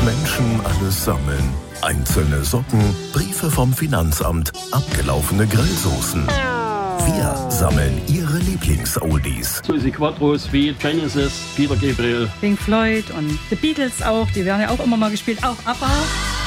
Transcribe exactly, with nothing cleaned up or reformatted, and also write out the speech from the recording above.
Menschen alles sammeln. Einzelne Socken, Briefe vom Finanzamt, abgelaufene Grillsoßen. Wir sammeln Ihre Lieblings-Oldies. Susi Quattros wie Genesis, Peter Gabriel, Pink Floyd und The Beatles auch, die werden ja auch immer mal gespielt, auch ABBA.